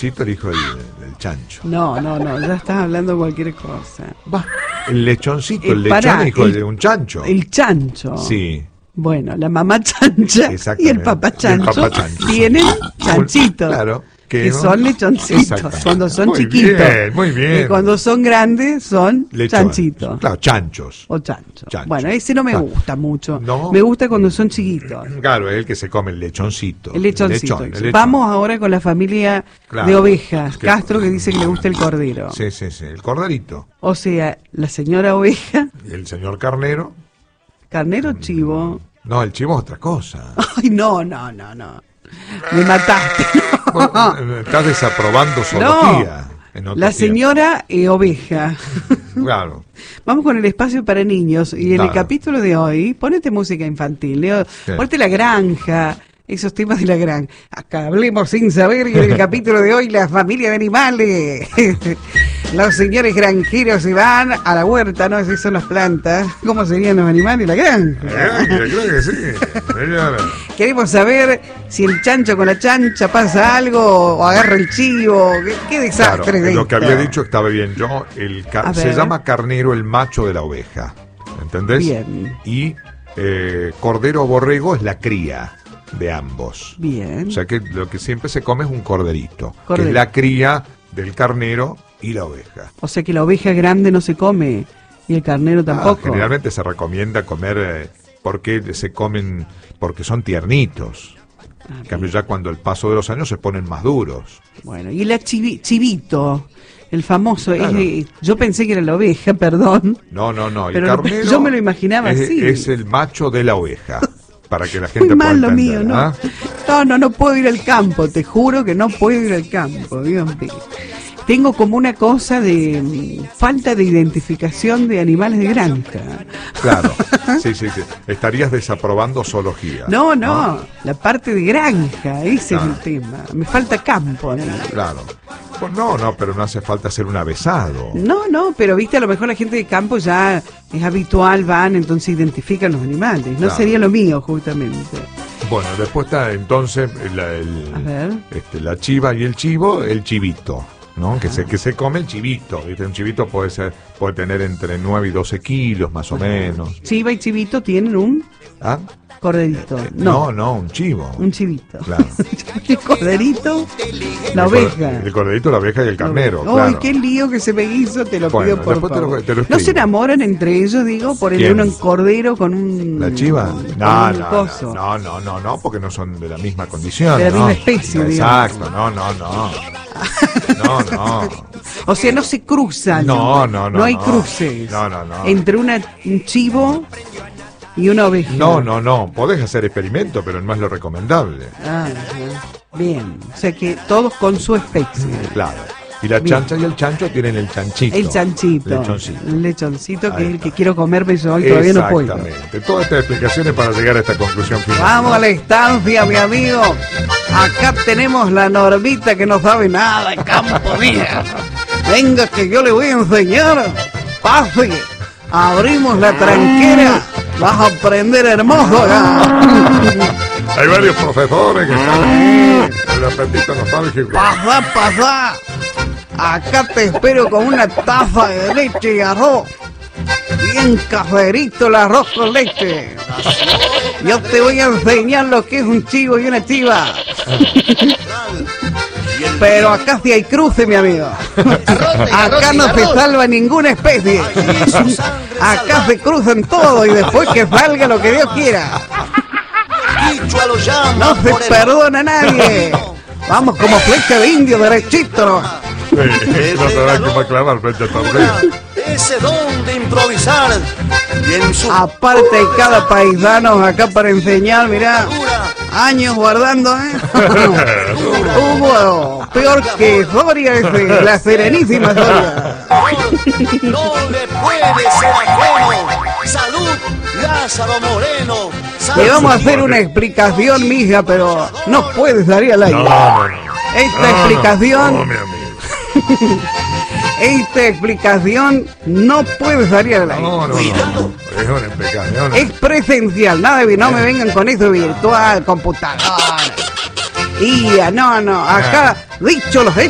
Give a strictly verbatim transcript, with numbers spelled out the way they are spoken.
lechoncito, el hijo del, del chancho. No, no, no, ya estás hablando cualquier cosa. Va, el lechoncito, Eh, el pará, lechón, hijo el- de un chancho. El chancho. Sí. Bueno, la mamá chancha y Exactamente. el papá Y el chancho, papá chancho. tienen chanchitos. Claro. Que no- son lechoncitos Exactamente. cuando son Muy chiquitos. bien, muy bien. Y cuando son grandes son Lechón. chanchitos. Claro, chanchos. O chanchos. Chancho. Bueno, ese no me Ah. gusta mucho. No. Me gusta cuando son chiquitos. Claro, es el que se come el lechoncito. El lechoncito. lechón, el lechón. Vamos ahora con la familia Claro. de ovejas. Que- Castro, que dice que le gusta el cordero. Sí, sí, sí. El corderito. O sea, la señora oveja, Y el señor carnero. carnero chivo. No, el chivo es otra cosa. Ay, no, no, no, no. Me mataste. Bueno, estás desaprobando zoología. en otro La tiempo. señora eh, oveja. Claro. Vamos con el espacio para niños. Y en Claro. el capítulo de hoy, ponete música infantil. Leo, Sí. ponete La Granja, esos temas de La Granja. Acá hablemos sin saber. Y en el capítulo de hoy, la familia de animales. Los señores granjeros se van a la huerta, ¿no? Esas son las plantas. ¿Cómo serían los animales? La granja. Eh, creo que sí. Señora. Queremos saber si el chancho con la chancha pasa algo o agarra el chivo. Qué, qué desastre. Claro, de lo que esto. había dicho estaba bien. Yo, el ca- A se ver. llama carnero el macho de la oveja. ¿Entendés? Bien. Y eh, cordero o borrego es la cría de ambos. Bien. O sea que lo que siempre se come es un corderito, que Cordero. es la cría del carnero y la oveja. O sea que la oveja grande no se come y el carnero Ah, tampoco. generalmente se recomienda comer eh, porque se comen, porque son tiernitos. Ah, En cambio ya cuando el paso de los años se ponen más duros. Bueno, y la chivi- chivito, el famoso, Claro. es- yo pensé que era la oveja, perdón. No, no, no. El Pero carnero yo me lo imaginaba es, así. es el macho de la oveja. Para que la gente Muy pueda mal lo entender, mío, ¿no? ¿ah? No, no, no puedo ir al campo, te juro que no puedo ir al campo, Dios mío. Tengo como una cosa de mm, falta de identificación de animales de granja. Claro, sí, sí, sí. Estarías desaprobando zoología. No, no, la parte de granja, ese Claro. es el tema. Me falta campo, ¿no? Claro. Pues no, no, pero no hace falta ser un avesado. No, no, pero viste, a lo mejor la gente de campo ya es habitual, van, entonces identifican los animales. No Claro. sería lo mío, justamente. Bueno, después está entonces la, el- A ver. este, la chiva y el chivo, el chivito, ¿no? Que se, que se come el chivito. ¿Viste? Un chivito puede ser, puede tener entre nueve y doce kilos, más o menos. Chiva y chivito tienen un ¿Ah? corderito. No, No, no, un chivo. un chivito. Claro. El corderito, la El cor- oveja. El corderito, la oveja y el carnero. Ay, claro. qué lío que se me hizo, te lo Bueno, pido por después te lo- favor. te lo ¿No escribo. se enamoran entre ellos, digo, por el ¿Quién? uno en cordero con un... ¿La chiva? con No, un no, coso? no, no, no, no, porque no son de la misma condición. De la ¿no? misma especie, digamos. Exacto, no, no, no. No, no. O sea, no se cruzan. No, no, no, No hay no. cruces. No, no, no. Entre una, un chivo y una oveja. No, no, no. Podés hacer experimento, pero no es lo recomendable. Ah, ya. Bien. O sea que todos con su especie. Claro. Y la Bien. chancha y el chancho tienen el chanchito. El chanchito. Lechoncito. El lechoncito que Ahí es el está. que quiero comerme yo y todavía no puedo. Exactamente. Todas estas explicaciones para llegar a esta conclusión final. Vamos ¿no? a la estancia, mi amigo. Acá tenemos la Normita que no sabe nada de campo, mía. Venga que yo le voy a enseñar. Pase. Abrimos la tranquera. Vas a aprender hermoso acá. Hay varios profesores que están en el apetito nostálgico. Pasá, pasá. Acá te espero con una taza de leche y arroz. Bien caserito el arroz con leche. Yo te voy a enseñar lo que es un chivo y una chiva. Pero acá sí hay cruce, mi amigo. Acá no se salva ninguna especie. Acá se cruzan todo y después que salga lo que Dios quiera. No se perdona a nadie. Vamos como flecha de indio derechito, ¿no? Sí, no te da que va a clavar frente a torneo. Ese don de improvisar y en su Aparte hay cada paisano acá para enseñar, mirá. Años guardando, ¿eh? Hugo, peor que Soria, ese, la serenísima Soria. no le puede ser ajeno. Salud, Lázaro Moreno. Le vamos a hacer una explicación, mija, pero no puede salir al aire. No, no, no. Esta No, no, explicación, No, mi amigo. esta explicación no puede salir al aire. No, no, no. Es una implicación. Es presencial, nada de, no me vengan con eso virtual, computadora. Y no, no, acá, dicho los hechos.